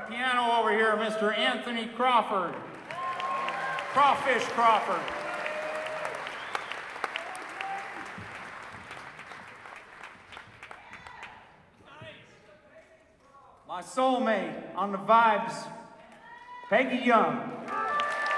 piano over here, Mr. Anthony Crawford. Crawfish Crawford. My soulmate on the vibes, Peggy Young.